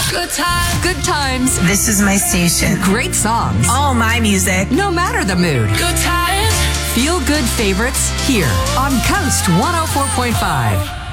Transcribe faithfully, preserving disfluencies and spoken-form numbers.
Good times. Good times. This is my station. Great songs. All my music. No matter the mood. Good times. Feel good favorites here on Coast one oh four point five.